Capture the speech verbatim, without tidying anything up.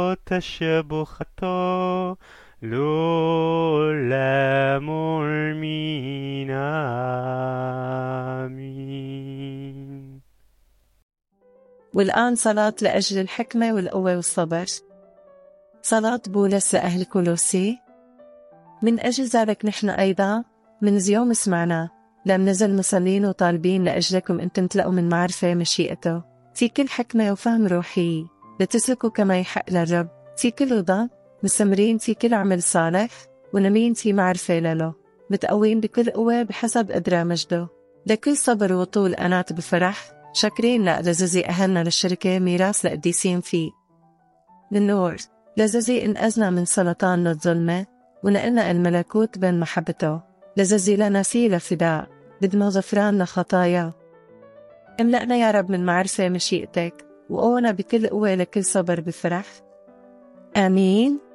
تشبختو لولا مرمين آمين. والآن صلاة لأجل الحكمة والقوة والصبر. صلاة بولس لأهل كولوسي. من أجل ذلك نحن أيضا من يوم سمعنا لم نزل مصلين وطالبين لأجلكم أن تمتلئوا من معرفة مشيئته في كل حكمة وفهم روحي، لتسلكوا كما يحق للرب في كل رضا، مستمرين في كل عمل صالح، ونمين في معرفة له، متقوين بكل قوة بحسب قدرة مجده، لكل صبر وطول أنات بفرح، شاكرين لألززي أهلنا للشركة ميراث لقديسين فيه للنور، لززي إن أزنا من سلطان الظلمة ونقلنا الملكوت بين محبته، لززي لنا فيه لفداء بدم غفران لخطايا. املأنا يا رب من معرفة مشيئتك، وقونا بكل قوة لكل صبر بفرح. آمين.